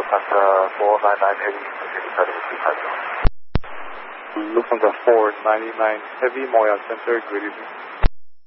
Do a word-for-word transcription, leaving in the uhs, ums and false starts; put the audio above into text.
Lufthansa four nine nine Heavy, Academy three five zero. Lufthansa four nine nine Heavy, Montreal Center, good evening.